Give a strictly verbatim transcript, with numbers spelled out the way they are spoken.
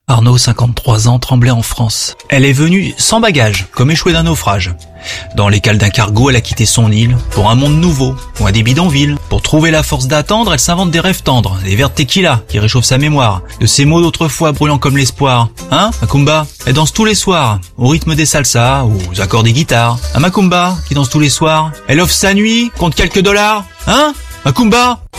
Arnaud, cinquante-trois ans, tremblait en France. Elle est venue sans bagage, comme échouée d'un naufrage. Dans les cales d'un cargo, elle a quitté son île, pour un monde nouveau, loin des bidonvilles. Pour trouver la force d'attendre, elle s'invente des rêves tendres, des verres de tequila, qui réchauffent sa mémoire, de ces mots d'autrefois brûlant comme l'espoir. Hein, Macumba? Elle danse tous les soirs, au rythme des salsas, aux accords des guitares. Un Macumba, qui danse tous les soirs. Elle offre sa nuit, contre quelques dollars. Hein, Macumba?